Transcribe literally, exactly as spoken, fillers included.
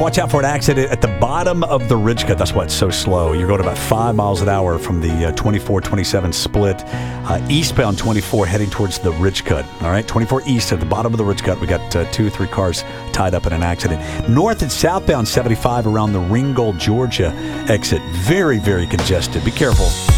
Watch out for an accident at the bottom of the Ridge Cut. That's why it's so slow. You're going about five miles an hour from the uh, twenty-four twenty-seven split. Uh, eastbound twenty-four heading towards the Ridge Cut. All right, twenty-four east at the bottom of the Ridge Cut. We got uh, two or three cars tied up in an accident. North and southbound seventy-five around the Ringgold, Georgia exit. Very, very congested. Be careful.